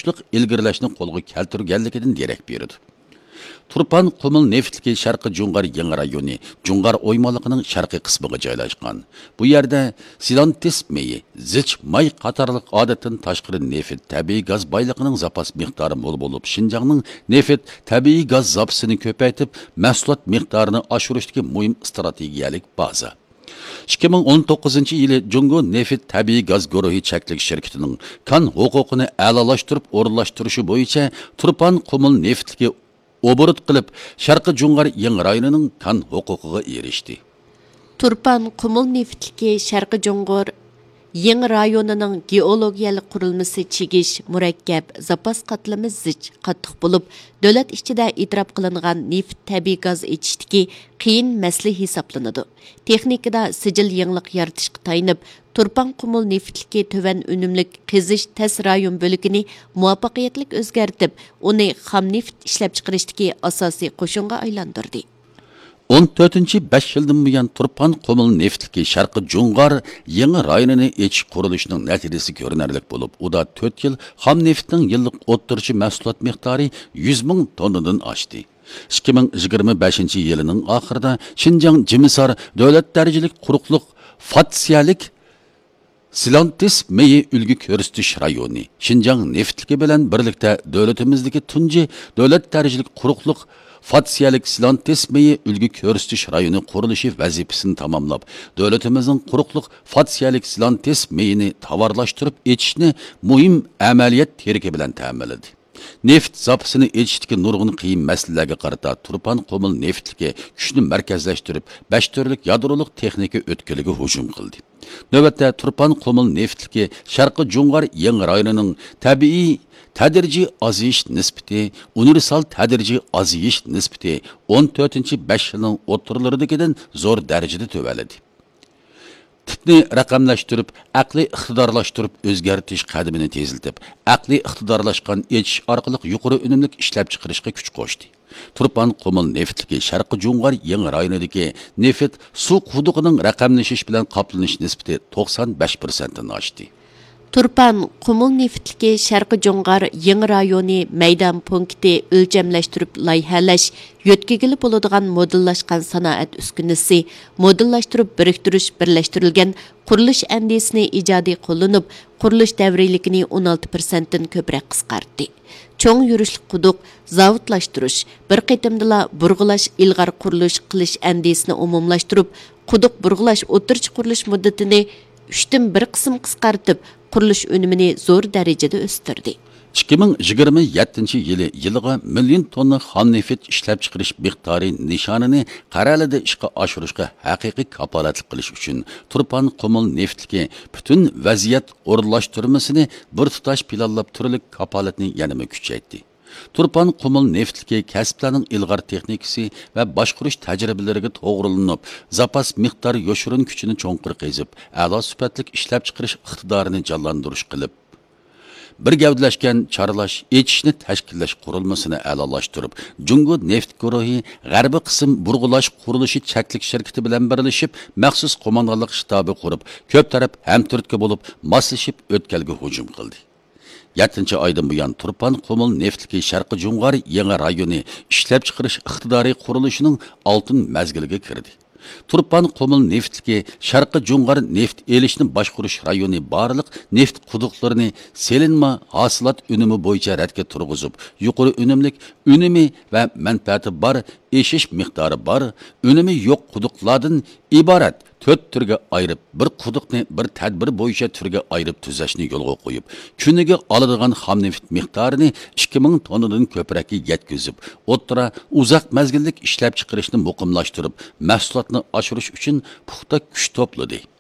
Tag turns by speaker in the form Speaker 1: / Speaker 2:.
Speaker 1: kuchliq ilgirlashni qo'lga keltirganligidan derak berdi. Turpan Qumul neftliki Sharqi Jungar yangi rayoni Jungar o'ymaliqining sharqiy qismiga joylashgan. Bu yerda Silantis meyi, zich may qatorliq odatdan tashqari neft tabiiy gaz boyligining zapas miqdori mo'l bo'lib, Xinjiangning neft tabiiy gaz zapasini ko'paytib, mahsulot miqdorini oshirishdagi muhim strategiyalik baza. 2019-yili Jungo neft tabiiy gaz guruhi cheklik shirkatining kan huquqini a'lolashtirib, o'rinlashtirishi bo'yicha Turpan Qumul neftliki oburut qilib, Sharqi Jungar yangi rayonining kan huquqiga erishdi.
Speaker 2: Turpan Qumul neftliki Sharqi Jungar yangi rayonining geologiyalik qurilmasi chigish, murakkab, zapas qatlami zich, qattiq bo'lib, davlat ichida e'tirof qilingan neft tabiiy gaz echishdagi qiyin masala hisoblanadi. Texnikada sijil yangilik yaratishga tayinib, Turpan Qumul neftliki töven önümlük qizish tas rayon bölükini muvaffaqiyatlik o'zgartib, uni xam neft ishlab chiqarishdagi asosiy qo'shinga aylantirdi.
Speaker 1: 14-5 yildan buyon Turpan Qumul neftliki Sharqi Jungar yangi rayonini echish qurilishining natijasi ko'rinarli bo'lib, uda 4 yil xam neftning yillik o'ttirchi mahsulot miqdori 100 ming tonnadan oshdi. 2025-yilining oxirida Xinjiang Jimisar davlat darajalik quruqliq fatsiyalik Silantis meyi ulgi ko'rsatish rayoni Xinjiang neftligi bilan birlikda davlatimizdagi tunji davlat darajalik quruqliq fatsiyalik Silantis meyi ulgi ko'rsatish rayoni qurilishi vazifasini tamomlab, davlatimizning quruqliq fatsiyalik Silantis meyini tovarlashtirib etishni muhim amaliyat terki bilan ta'minladi. Neft zapasini etishdagi nurg'un qiyin masalalarga qarata Turpan Qumul neftligi kuchni markazlashtirib, 5 turlik yadroliq texnika o'tkiliga hujum qildi. Navbatda Turpan Qumul neftligi Sharqi Jungar yangi rayonining tabiiy tadrijiy oziyish nisbati, universal tadrijiy oziyish nisbati 14-5 yilning o'ttirlaridagidan zo'r darajada to'valadi. Tipni raqamlashtirib, aqliy iqtidorlashtirib, o'zgartirish qadamini teziltib, aqliy iqtidorlashgan etish orqali yuqori unumli ishlab chiqarishga kuch qo'shdi. Turpan Qumul neftligi Sharqi Jungar yangi rayonidagi neft suv quduqining raqamlashish bilan qoplanish nisbati 95% dan oshdi.
Speaker 2: Turpan Qumul neftligi Sharqi Jungar yangi rayoni maydon punkti o'lchamlashtirib loyihalash, yo'tkigili bo'ladigan modellashgan sanoat uskunasi, modellashtirib biriktirish birlashtirilgan qurilish andisini ijodiy qo'llanib, qurilish davriyligini 16% dan ko'proq qisqartdi. Cho'ng yurishlik quduq, zavodlashtirish, bir qitimdala burg'ulash ilg'or qurilish qilish andisini umumlashtirib, quduq burg'ulash o'tirchi qurilish muddatini 3dan 1 qism qisqartib, qurilish unumini zo'r darajada o'stirdi.
Speaker 1: 2027-yili yiliga million tonna xam neft ishlab chiqarish miqdori nishonini qaralida ishga oshirishga haqiqiy kapolatlik qilish uchun Turpan Qumul neftligi butun vaziyat o'rinlashtirmasini bir tutash planlab turlik kapolatni yanada kuchaytirdi. Turpan Qumul neftligi kasblarning ilg'or texnikasi va boshqarish tajribalariga to'g'rilanib, zapas miqdor yoshirin kuchini cho'nqir qezib, a'lo sifatli ishlab chiqarish iqtidorini jonlantirish qilib, bir gavdalashgan charalash, etishni tashkillash qurilmasini a'lolashtirib, Jungo neft guruhi g'arbiy qism burg'ulash qurilishi cheklik shirkati bilan birlashib, maxsus qo'mondonlik shtabi qurib, ko'p taraf hamturtga bo'lib, moslashib o'tkalga hujum qildi. 7-oydan buyon Turpan Qumul neftligi Sharqi Jungar yangi rayoni ishlab chiqarish iqtidoriy qurilishining oltin mazgiliga kirdi. Turpan Qumul neftligi Sharqi Jungar neft elishni boshqarish rayoni barliq neft quduqlarini selinma hosilat unumi bo'yicha radga turg'izib, yuqori unumlik, unumi va manfaati bor, eshish miqdori bor, unumi yo'q quduqlardan iborat 4 turga ayırıp, bir quduqni bir tadbir bo'yicha turga ayırıp tuzashni yo'lga qo'yib, kuniga oladigan xam neft miqdorini 2000 tonnadan ko'proqqa yetkazib, o'ttira uzoq mazgillik ishlab chiqarishni muqimlashtirib, mahsulotni oshirish uchun puxta kuch to'pladi.